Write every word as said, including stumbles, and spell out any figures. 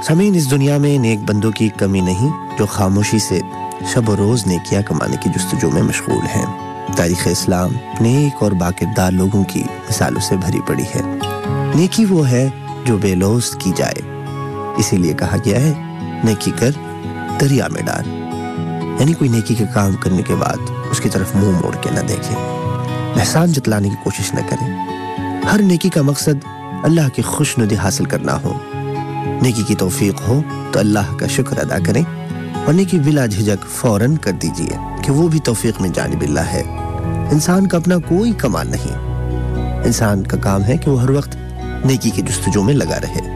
सामीन, इस दुनिया में नेक बंदों की कमी नहीं जो खामोशी से शब व रोज़ नेकियां कमाने की जुस्तजू में मशगूल हैं। तारीख़ इस्लाम नेक और बाकिरदार लोगों की मिसालों से भरी पड़ी है। नेकी वो है जो बेलौस की जाए, इसीलिए कहा गया है नेकी कर दरिया में डाल, यानी कोई नेकी के काम करने के बाद उसकी तरफ मुंह मोड़ के न देखे, एहसान जतलाने की कोशिश न करें। हर नेकी का मकसद अल्लाह की खुशनुदी हासिल करना हो। नेकी की तौफीक हो तो अल्लाह का शुक्र अदा करें और नेकी बिला झिझक फौरन कर दीजिए कि वो भी तौफीक में जानिबिल्लाह है। इंसान का अपना कोई कमाल नहीं, इंसान का काम है कि वो हर वक्त नेकी की जुस्तजू में लगा रहे।